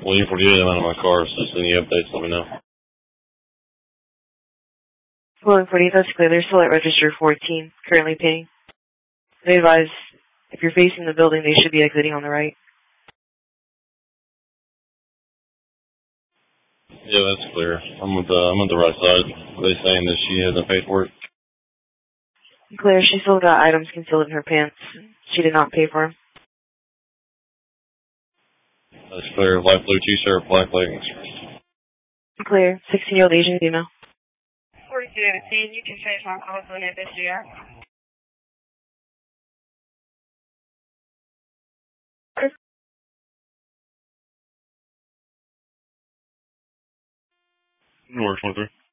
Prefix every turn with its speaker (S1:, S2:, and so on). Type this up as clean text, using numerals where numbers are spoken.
S1: Waiting for you to out of my car, so just any updates, let me know.
S2: Pulling 40, that's clear. They're still at register 14, currently paying. They advise if you're facing the building, they should be exiting on the right.
S1: Yeah, that's clear. I'm at the right side. They saying that she hasn't paid for it.
S2: Clear, she still got items concealed in her pants. She did not pay for them.
S1: That's clear. Light blue t-shirt, black leggings.
S2: Clear. 16-year-old Asian female.
S3: 4217, you can finish my calls on it this year.
S1: North 23.